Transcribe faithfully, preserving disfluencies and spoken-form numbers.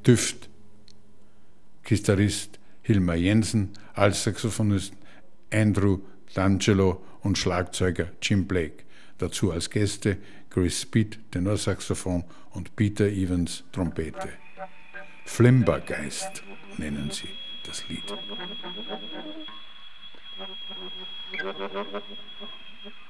Düft, Gitarrist Hilmar Jensen, Altsaxophonist Andrew D'Angelo und Schlagzeuger Jim Blake. Dazu als Gäste Chris Speed, Tenorsaxophon und Peter Evans, Trompete. Flimbergeist nennen sie das Lied.